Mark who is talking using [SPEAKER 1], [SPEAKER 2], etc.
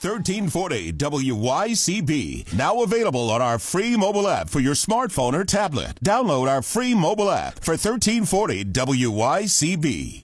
[SPEAKER 1] 1340 WYCB. Now available on our free mobile app for your smartphone or tablet. Download our free mobile app for 1340 WYCB.